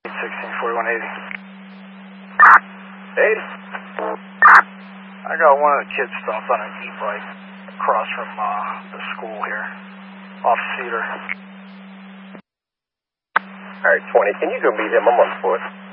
164180. Hey, I got one of the kids stopped on an e-bike across from the school here, off Cedar. all right, 20. Can you go meet him? I'm on foot.